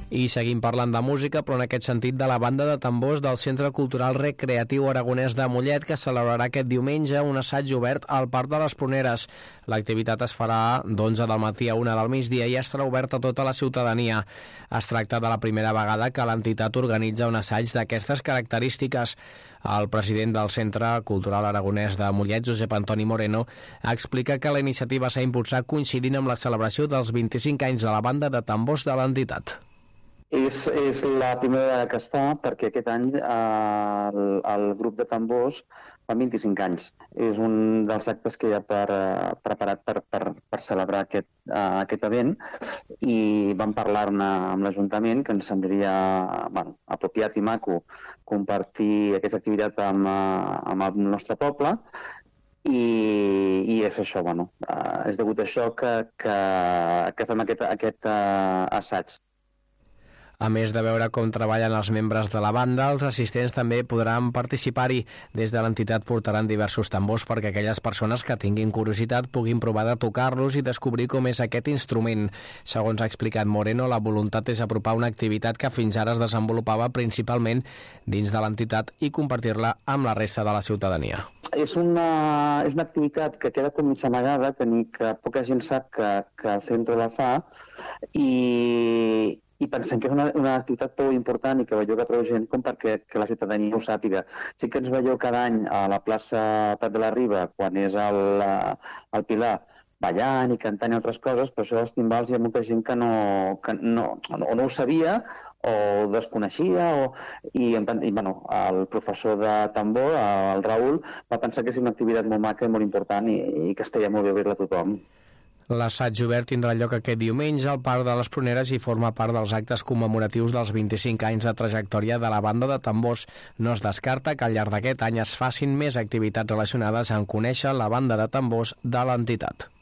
I seguim parlant de música, però en aquest sentit de la banda de tambors del Centre Cultural Recreatiu Aragonès de Mollet, que celebrarà aquest diumenge un assaig obert al Parc de les Pruneres. L'activitat es farà d'11 del matí a 1 del migdia i estarà oberta a tota la ciutadania. Es tracta de la primera vegada que l'entitat organitza un assaig d'aquestes característiques. El president del Centre Cultural Aragonès de Mollet, Josep Antoni Moreno, explica que la iniciativa s'ha impulsat coincidint amb la celebració dels 25 anys de la banda de tambors de l'entitat. És la primera vegada que es fa perquè aquest any el grup de tambors fa 25 anys. És un dels actes que hi ha preparat per celebrar aquest event i vam parlar-ne amb l'Ajuntament que ens semblaria apropiat i maco compartir aquesta activitat amb el nostre poble i és això, és degut a això que fem aquest assaig. A més de veure com treballen els membres de la banda, els assistents també podran participar-hi. Des de l'entitat portaran diversos tambors perquè aquelles persones que tinguin curiositat puguin provar de tocar-los i descobrir com és aquest instrument. Segons ha explicat Moreno, la voluntat és apropar una activitat que fins ara es desenvolupava principalment dins de l'entitat i compartir-la amb la resta de la ciutadania. És una activitat que queda com mig amagada, que poca gent sap que el centre la fa i pensem que és una activitat prou important i que belluga prou gent com perquè la ciutadania ho sàpiga. Sí que ens veieu cada any a la plaça Prat de la Riba, quan és el Pilar, ballant i cantant i altres coses, però això dels timbals hi ha molta gent que no ho sabia o desconeixia i el professor de tambor, el Raül, va pensar que és una activitat molt maca i molt important i que estaria molt bé veure-la a tothom. L'assaig obert tindrà lloc aquest diumenge al Parc de les Pruneres i forma part dels actes commemoratius dels 25 anys de trajectòria de la banda de tambors. No es descarta que al llarg d'aquest any es facin més activitats relacionades amb conèixer la banda de tambors de l'entitat.